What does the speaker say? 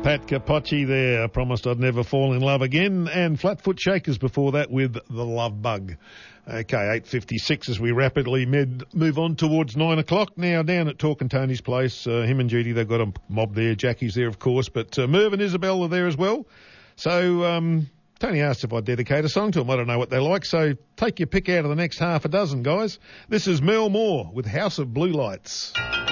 Pat Capocci there. I promised I'd never fall in love again. And Flatfoot Shakers before that with The Love Bug. Okay, 8:56 as we rapidly move on towards 9 o'clock. Now down at Talk and Tony's place, him and Judy, they've got a mob there. Jackie's there, of course, but Merv and Isabel are there as well. So Tony asked if I'd dedicate a song to them. I don't know what they like, so take your pick out of the next half a dozen, guys. This is Mel Moore with House of Blue Lights.